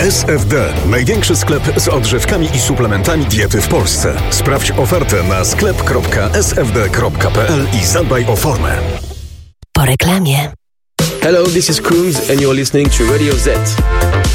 SFD. Największy sklep z odżywkami i suplementami diety w Polsce. Sprawdź ofertę na sklep.sfd.pl i zadbaj o formę. Po reklamie. Hello, this is Cruise and you're listening to Radio Z.